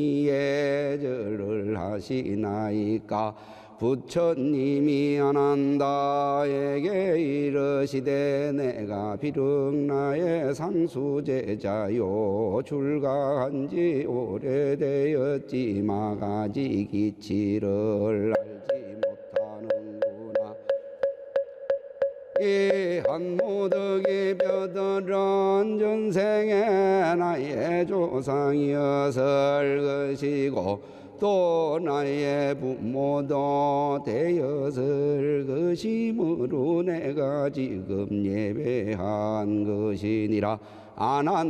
예절을 하시나이까. 부처님이 아난다에게 이르시되 내가 비륵나의 상수제자요 출가한지 오래되었지 마가지 기치를 알지 못하는구나. 이 한무득이 뼈들은 전생에 나의 조상이었을 것이고 또 나의 부모도 되었을 것이므로 내가 지금 예배한 것이니라. 아난